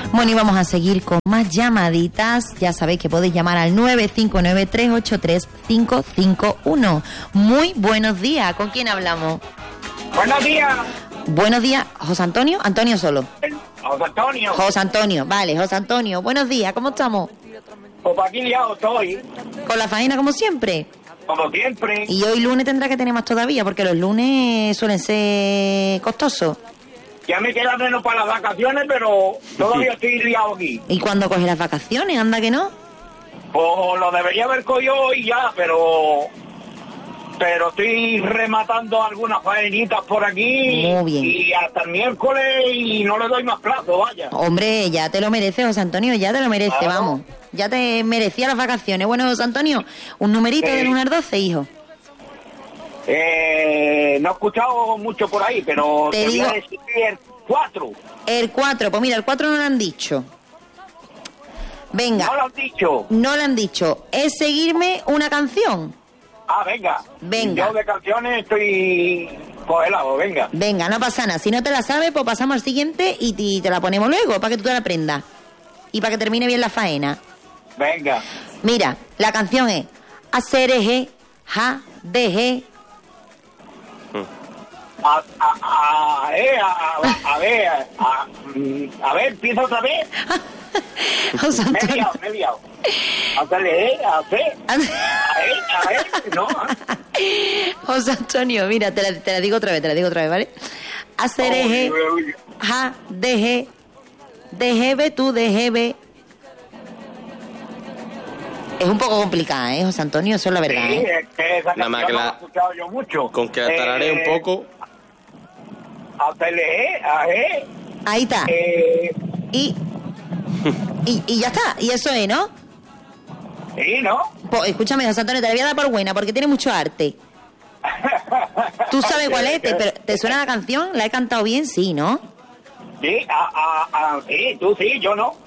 Bueno, y vamos a seguir con más llamaditas. Ya sabéis que podéis llamar al 959-383-551. Muy buenos días. ¿Con quién hablamos? Buenos días. Buenos días. ¿José Antonio? Antonio solo. José Antonio. José Antonio, vale, José Antonio. Buenos días, ¿cómo estamos? Pues aquí liado estoy. Con la faena como siempre. Como siempre. Y hoy lunes tendrá que tener más todavía, porque los lunes suelen ser costosos. Ya me queda menos para las vacaciones, pero todavía estoy liado aquí. ¿Y cuándo coges las vacaciones? Anda que no. Pues lo debería haber cogido hoy ya, pero estoy rematando algunas faenitas por aquí. Muy bien. Y hasta el miércoles y no le doy más plazo, vaya. Hombre, ya te lo mereces, José Antonio, ya te lo mereces, Claro. vamos. Ya te merecía las vacaciones. Bueno, José Antonio, un numerito Sí. del 1 al 12, hijo. No he escuchado mucho por ahí, pero Te voy digo- a decir el 4. El 4, pues mira, el 4 no lo han dicho. Venga, No lo han dicho. no lo han dicho. Es seguirme una canción. Ah, venga. Venga. Yo de canciones estoy congelado, venga. Venga, no pasa nada. Si no te la sabes, pues pasamos al siguiente y te la ponemos luego para que tú te la aprendas. Y para que termine bien la faena. Venga. Mira, la canción es Acereje, ja, deje. A ver, empieza otra vez. José Me he Antonio. liado, me he liado. A ver, no. José Antonio, mira, te la digo otra vez, ¿vale? Acereje, ja, deje, dejebe tú, dejebe. Es un poco complicada, ¿eh, José Antonio? Eso es la verdad, Sí, ¿eh? es que esa Nada más canción que no la- la he escuchado yo mucho. Con que tararé un poco. Ahí está. Y ya está. Y eso es, ¿no? Sí, ¿no? Pues escúchame, José Antonio, te la voy a dar por buena porque tiene mucho arte. ¿Tú sabes cuál es? ¿Te suena la canción? ¿La he cantado bien? Sí, ¿no? Sí, sí, tú sí, yo no.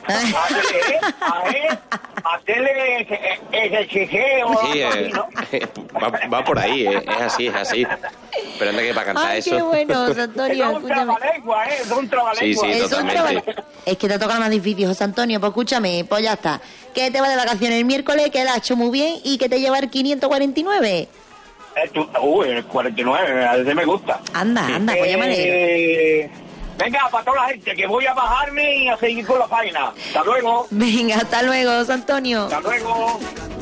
Hacerle ese chejeo. Sí, va por ahí, es así, es así. Pero anda que para cantar Ay, eso. qué bueno, José Es Antonio, un escúchame. trabalengua, es un trabalengua. Sí, Es un totalmente. trabajo. Es que te toca lo más difícil, José Antonio. Pues escúchame, pues ya está. Que te va de vacaciones el miércoles, que la has hecho muy bien y que te lleva el 549. El 49, a veces me gusta. Anda, pues ya me alegro. Venga, para toda la gente, que voy a bajarme y a seguir con la faena. Hasta luego. Venga, hasta luego, José Antonio. Hasta luego.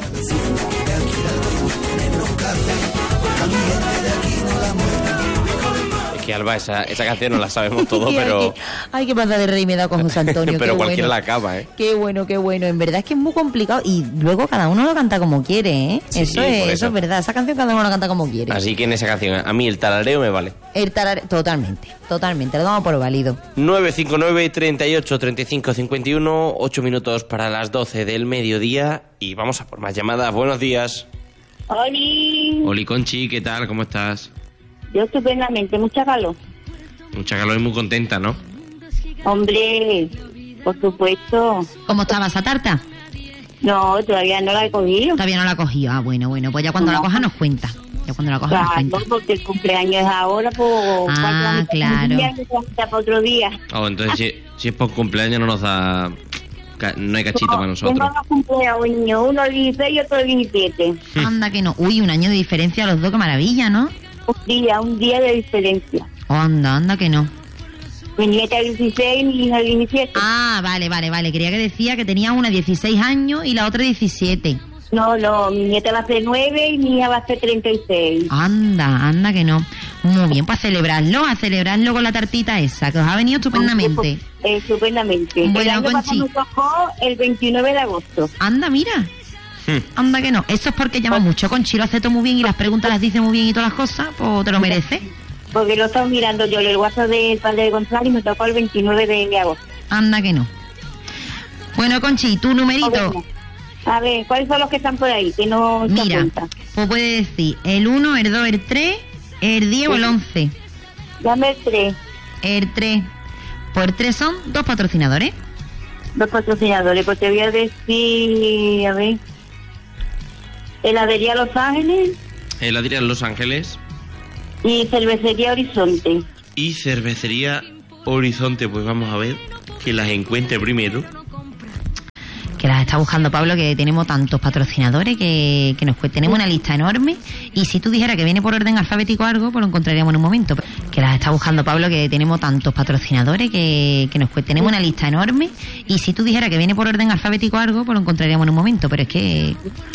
Es que Alba, esa canción no la sabemos todo, pero Ay, qué pasa de rey me da con José Antonio. pero qué cualquiera bueno. la acaba, ¿eh? Qué bueno, qué bueno. En verdad es que es muy complicado y luego cada uno lo canta como quiere, ¿eh? Sí, eso por es eso. verdad. Esa canción cada uno la canta como quiere. Así que en esa canción, a mí el tarareo me vale. El tarare... Totalmente, lo damos por válido. 959 38 35 51, 8 minutos para las 12 del mediodía y vamos a por más llamadas. Buenos días. Oli, Oli Conchi, ¿qué tal? ¿Cómo estás? yo estupendamente, mucha calor. Mucha calor y muy contenta, ¿no? Hombre, por supuesto. ¿Cómo estaba esa tarta? No, todavía no la he cogido. Todavía no la ha cogido. Ah, bueno, pues ya cuando la coja nos cuenta. Ya cuando la coja nos Claro, cuenta. porque el cumpleaños es ahora, pues... Ah, claro. Un día que se va para otro día. Oh, entonces si es por cumpleaños no nos da... No hay cachito para nosotros. Tengo dos cumpleaños, uno el 16 y otro el 17. Anda que no. Uy, un año de diferencia a los dos, qué maravilla, ¿no? Un día de diferencia. Oh, anda que no. Mi nieta el 16 y mi hija el 17. Ah, vale. Quería que decía que tenía una 16 años y la otra 17. No, mi nieta va a ser 9 y mi hija va a ser 36. Anda que no. Muy bien, pues a celebrarlo con la tartita esa, que os ha venido estupendamente. Estupendamente. Bueno, El año pasado Conchi. nos tocó el 29 de agosto. Anda, mira. Anda que no. Eso es porque llama mucho. Conchi lo hace todo muy bien y las preguntas las dice muy bien y todas las cosas, pues te lo mereces. Porque lo estaba mirando yo, el WhatsApp del padre de Gonzalo, y me tocó el 29 de agosto. Anda que no. Bueno, Conchi, tu numerito. A ver, ¿cuáles son los que están por ahí? Que no se Mira, apuntan. pues puede decir el 1, el 2, el 3, el 10 o el 11. Dame el 3, El 3. Por 3 son 2 patrocinadores. los patrocinadores. Pues te voy a decir, a ver, Heladería Los Ángeles Heladería Los Ángeles y Cervecería Horizonte. y Cervecería Horizonte, pues vamos a ver que las encuentre primero. Que las está buscando Pablo, que tenemos tantos patrocinadores que tenemos una lista enorme, y si tú dijeras que viene por orden alfabético algo, pues lo encontraríamos en un momento. Que las está buscando Pablo, que tenemos tantos patrocinadores que tenemos una lista enorme, y si tú dijeras que viene por orden alfabético algo, pues lo encontraríamos en un momento, pero es que